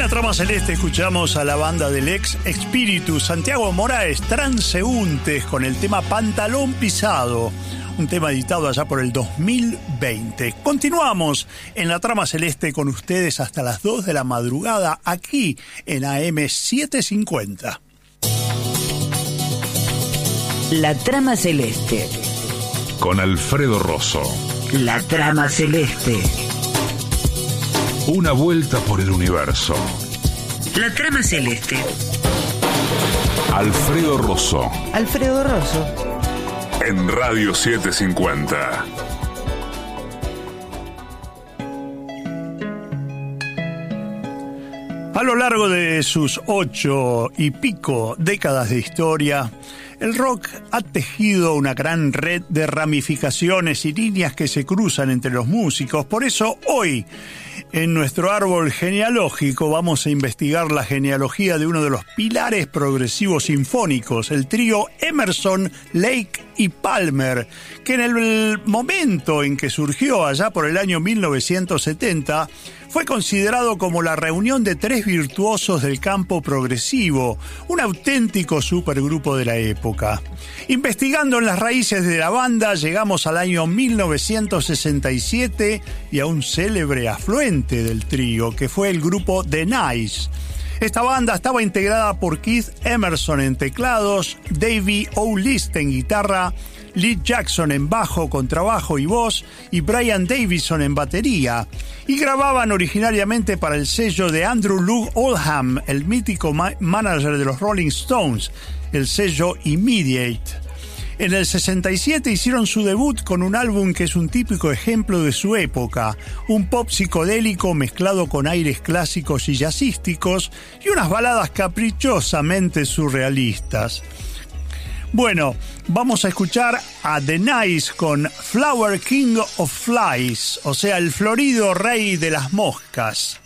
Trama Celeste escuchamos a la banda del ex Espíritu, Santiago Moraes, Transeúntes, con el tema Pantalón Pisado, un tema editado allá por el 2020. Continuamos en la Trama Celeste con ustedes hasta las 2 de la madrugada, aquí en AM 750. La Trama Celeste. Con Alfredo Rosso. La Trama Celeste. Una vuelta por el universo. La Trama Celeste. Alfredo Rosso. Alfredo Rosso. En Radio 750. A lo largo de sus 8 y pico décadas de historia, el rock ha tejido una gran red de ramificaciones y líneas que se cruzan entre los músicos. Por eso hoy, en nuestro árbol genealógico, vamos a investigar la genealogía de uno de los pilares progresivos sinfónicos, el trío Emerson, Lake y Palmer, que en el momento en que surgió allá por el año 1970, fue considerado como la reunión de tres virtuosos del campo progresivo, un auténtico supergrupo de la época. Investigando en las raíces de la banda, llegamos al año 1967 y a un célebre afluente del trío, que fue el grupo The Nice. Esta banda estaba integrada por Keith Emerson en teclados, Davey O. List en guitarra, Lee Jackson en bajo, contrabajo y voz, y Brian Davison en batería, y grababan originariamente para el sello de Andrew Loog Oldham, el mítico manager de los Rolling Stones, el sello Immediate. En el 67 hicieron su debut con un álbum que es un típico ejemplo de su época, un pop psicodélico mezclado con aires clásicos y jazzísticos y unas baladas caprichosamente surrealistas. Bueno, vamos a escuchar a The Nice con Flower King of Flies, o sea, el florido rey de las moscas.